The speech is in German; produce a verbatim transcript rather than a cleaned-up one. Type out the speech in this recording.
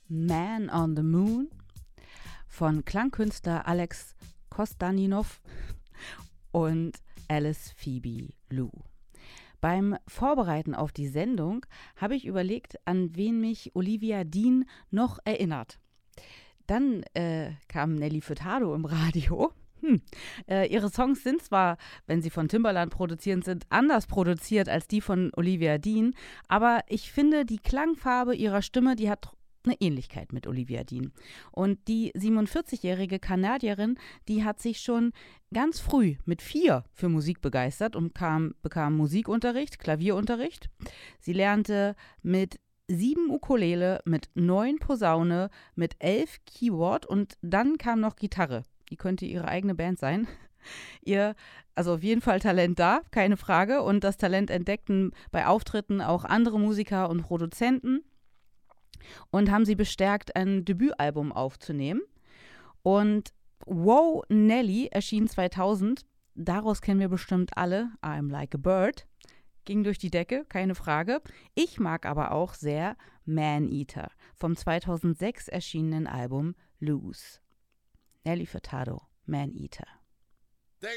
Man on the Moon von Klangkünstler Alex Kostaninov und Alice Phoebe Lou. Beim Vorbereiten auf die Sendung habe ich überlegt, an wen mich Olivia Dean noch erinnert. Dann äh, kam Nelly Furtado im Radio. Hm. Äh, ihre Songs sind zwar, wenn sie von Timbaland produziert sind, anders produziert als die von Olivia Dean, aber ich finde, die Klangfarbe ihrer Stimme, die hat eine Ähnlichkeit mit Olivia Dean. Und die siebenundvierzigjährige Kanadierin, die hat sich schon ganz früh mit vier für Musik begeistert und kam, bekam Musikunterricht, Klavierunterricht. Sie lernte mit sieben Ukulele, mit neun Posaune, mit elf Keyboard und dann kam noch Gitarre. Die könnte ihre eigene Band sein. Ihr, also auf jeden Fall Talent da, keine Frage. Und das Talent entdeckten bei Auftritten auch andere Musiker und Produzenten und haben sie bestärkt, ein Debütalbum aufzunehmen. Und Wow Nelly erschien zweitausend. Daraus kennen wir bestimmt alle. I'm Like a Bird. Ging durch die Decke, keine Frage. Ich mag aber auch sehr Man Eater vom zweitausendsechs erschienenen Album Loose. Nelly Furtado, Man Eater.